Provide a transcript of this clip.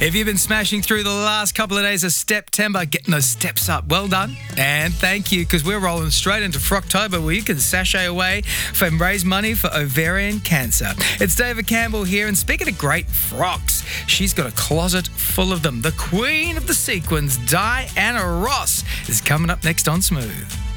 If you've been smashing through the last couple of days of September, getting those steps up, well done. And thank you, because we're rolling straight into Frocktober, where you can sashay away and raise money for ovarian cancer. It's David Campbell here, and speaking of great frocks, she's got a closet full of them. The queen of the sequins, Diana Ross, is coming up next on Smooth.